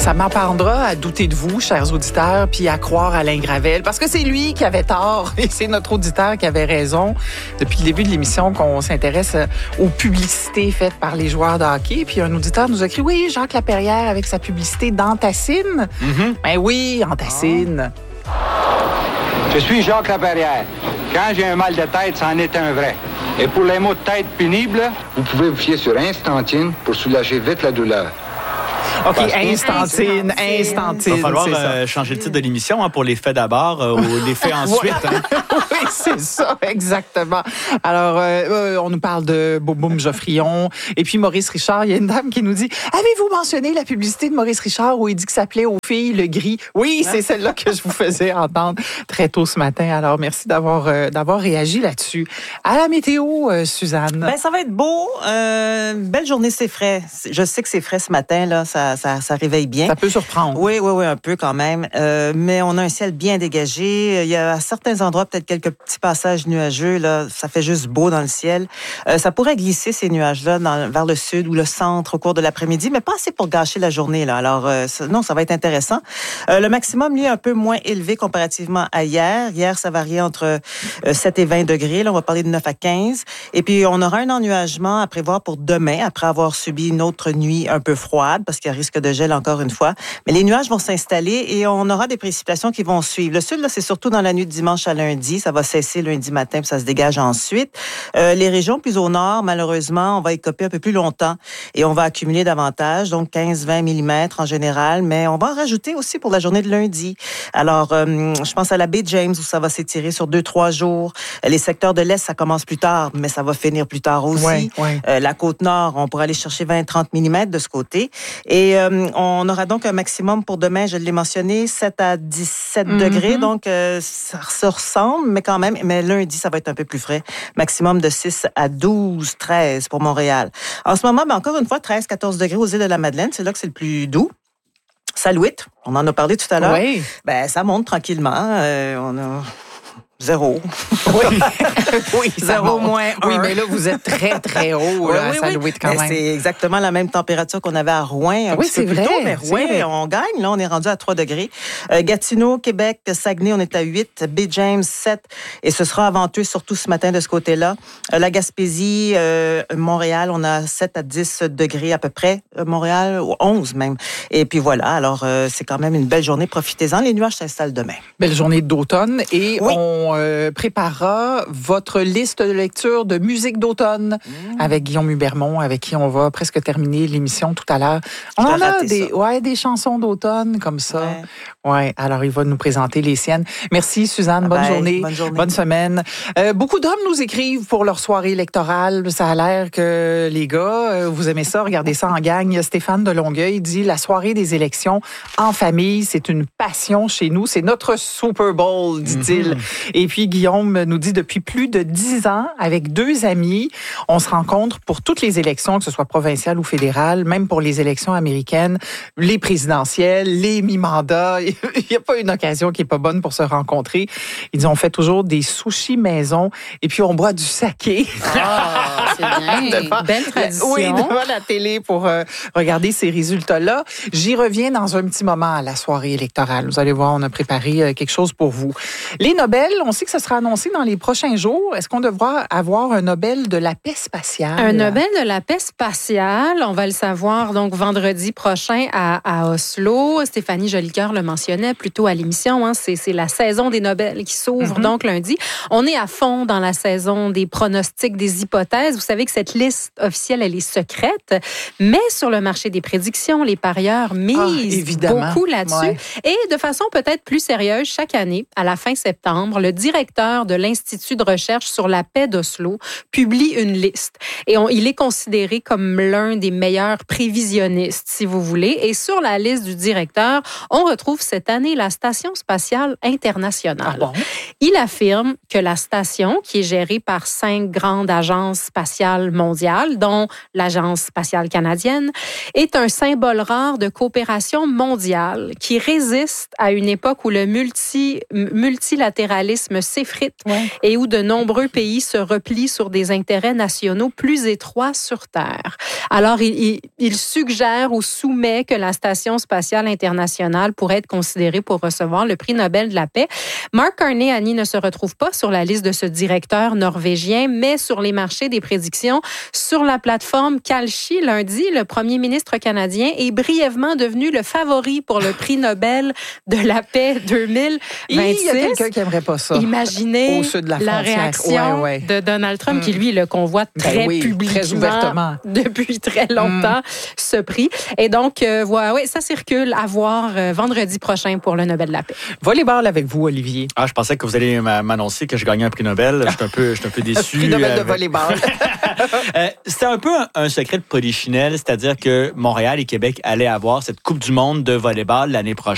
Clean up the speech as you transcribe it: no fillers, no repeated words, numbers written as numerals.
Ça m'apprendra à douter de vous, chers auditeurs, puis à croire à Alain Gravel, parce que c'est lui qui avait tort et c'est notre auditeur qui avait raison. Depuis le début de l'émission, qu'on s'intéresse aux publicités faites par les joueurs de hockey. Puis un auditeur nous a écrit, oui, Jacques Laperrière avec sa publicité d'Antacine. Ben oui, Antacine. Je suis Jacques Laperrière. Quand j'ai un mal de tête, c'en est un vrai. Et pour les maux de tête pénibles, vous pouvez vous fier sur Instantine pour soulager vite la douleur. OK, Instantine. Il va falloir changer le titre de l'émission pour les faits d'abord ou les faits ensuite. Oui, c'est ça, exactement. Alors, on nous parle de Boum Boum Geoffrion. Et puis, Maurice Richard, il y a une dame qui nous dit, avez-vous mentionné la publicité de Maurice Richard où il dit que ça s'appelait aux filles le gris? Oui, c'est celle-là que je vous faisais entendre très tôt ce matin. Alors, merci d'avoir réagi là-dessus. À la météo, Suzanne. Ben, ça va être beau. Belle journée, c'est frais. Je sais que c'est frais ce matin, là. Ça réveille bien. Ça peut surprendre. Oui, un peu quand même. Mais on a un ciel bien dégagé. Il y a à certains endroits peut-être quelques petits passages nuageux. Là, ça fait juste beau dans le ciel. Ça pourrait glisser ces nuages-là vers le sud ou le centre au cours de l'après-midi, mais pas assez pour gâcher la journée. Là. Alors, non, ça va être intéressant. Le maximum, lui, est un peu moins élevé comparativement à hier. Hier, ça variait entre 7 et 20 degrés. Là, on va parler de 9 à 15. Et puis, on aura un ennuagement à prévoir pour demain, après avoir subi une autre nuit un peu froide, parce qu'il y a risque de gel encore une fois. Mais les nuages vont s'installer et on aura des précipitations qui vont suivre. Le sud, là, c'est surtout dans la nuit de dimanche à lundi. Ça va cesser lundi matin, puis ça se dégage ensuite. Les régions plus au nord, malheureusement, on va écoper un peu plus longtemps et on va accumuler davantage, donc 15-20 mm en général, mais on va en rajouter aussi pour la journée de lundi. Alors, je pense à la baie James où ça va s'étirer sur 2-3 jours. Les secteurs de l'Est, ça commence plus tard, mais ça va finir plus tard aussi. Ouais. La côte nord, on pourra aller chercher 20-30 mm de ce côté. Et on aura donc un maximum pour demain, je l'ai mentionné, 7 à 17 degrés. Donc, ça se ressemble, mais quand même. Mais lundi, ça va être un peu plus frais. Maximum de 6 à 12, 13 pour Montréal. En ce moment, encore une fois, 13-14 degrés aux îles de la Madeleine. C'est là que c'est le plus doux. Salouit, on en a parlé tout à l'heure. Oui. Ben, ça monte tranquillement. On a... 0. Oui, 0 moins 1. Oui, mais là, vous êtes très, très haut, là, à Salouit, quand même. C'est exactement la même température qu'on avait à Rouen. Oui, c'est vrai. Tôt, mais Rouen, on gagne. Là, on est rendu à 3 degrés. Gatineau, Québec, Saguenay, on est à 8. Baie James, 7. Et ce sera venteux, surtout ce matin de ce côté-là. La Gaspésie, Montréal, on a 7 à 10 degrés à peu près. Montréal, 11 même. Et puis voilà. Alors, c'est quand même une belle journée. Profitez-en. Les nuages s'installent demain. Belle journée d'automne. Et oui. On préparera votre liste de lecture de musique d'automne avec Guillaume Hubermont, avec qui on va presque terminer l'émission tout à l'heure. On en a des chansons d'automne comme ça. Ouais, alors il va nous présenter les siennes. Merci Suzanne, bonne journée, bonne semaine. Beaucoup d'hommes nous écrivent pour leur soirée électorale. Ça a l'air que les gars, vous aimez ça, regardez ça en gang. Il y a Stéphane de Longueuil dit la soirée des élections en famille, c'est une passion chez nous, c'est notre Super Bowl, dit-il. Et puis, Guillaume nous dit, depuis plus de 10 ans, avec 2 amis, on se rencontre pour toutes les élections, que ce soit provinciales ou fédérales, même pour les élections américaines, les présidentielles, les mi-mandats. Il n'y a pas une occasion qui est pas bonne pour se rencontrer. Ils disent, on fait toujours des sushis maison et puis on boit du saké. Ah, c'est bien. Belle tradition. Oui, devant la télé pour regarder ces résultats-là. J'y reviens dans un petit moment à la soirée électorale. Vous allez voir, on a préparé quelque chose pour vous. Les Nobel, on sait que ce sera annoncé dans les prochains jours. Est-ce qu'on devra avoir un Nobel de la paix spatiale? Un Nobel de la paix spatiale, on va le savoir donc vendredi prochain à Oslo. Stéphanie Jolicoeur le mentionnait plus tôt à l'émission. C'est la saison des Nobel qui s'ouvre donc lundi. On est à fond dans la saison des pronostics, des hypothèses. Vous savez que cette liste officielle, elle est secrète, mais sur le marché des prédictions, les parieurs misent beaucoup là-dessus. Ouais. Et de façon peut-être plus sérieuse, chaque année, à la fin septembre, le directeur de l'Institut de recherche sur la paix d'Oslo publie une liste. Et il est considéré comme l'un des meilleurs prévisionnistes, si vous voulez. Et sur la liste du directeur, on retrouve cette année la Station spatiale internationale. Ah bon? Il affirme que la station, qui est gérée par 5 grandes agences spatiales mondiales, dont l'Agence spatiale canadienne, est un symbole rare de coopération mondiale qui résiste à une époque où le multilatéralisme mondialisme s'effrite et où de nombreux pays se replient sur des intérêts nationaux plus étroits sur Terre. Alors, il suggère ou soumet que la Station spatiale internationale pourrait être considérée pour recevoir le prix Nobel de la paix. Mark Carney, Annie, ne se retrouve pas sur la liste de ce directeur norvégien, mais sur les marchés des prédictions sur la plateforme Kalshi. Lundi, le premier ministre canadien est brièvement devenu le favori pour le prix Nobel de la paix 2026. Il y a quelqu'un qui n'aimerait pas ça. Imaginez la réaction de Donald Trump, qui lui le convoite très publiquement, très ouvertement, depuis très longtemps, ce prix. Et donc, ça circule à voir vendredi prochain pour le Nobel de la paix. Volleyball avec vous, Olivier. Je pensais que vous allez m'annoncer que je gagnais un prix Nobel. Je suis un peu déçu. Prix Nobel de volleyball. C'était un peu un secret de polichinelle, c'est-à-dire que Montréal et Québec allaient avoir cette Coupe du monde de volleyball l'année prochaine.